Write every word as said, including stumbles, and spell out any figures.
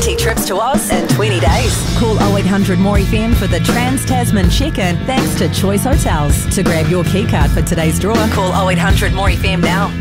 twenty trips to Oz in twenty days. Call oh eight hundred more F M for the Trans-Tasman check-in thanks to Choice Hotels. To grab your key card for today's draw, Call oh eight hundred more F M now.